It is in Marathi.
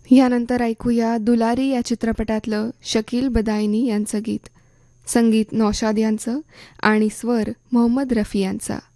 यानंतर ऐकूया दुलारी या चित्रपटातलं शकील बदायनी यांचं गीत. संगीत नौशाद यांचं आणि स्वर मोहम्मद रफी यांचा.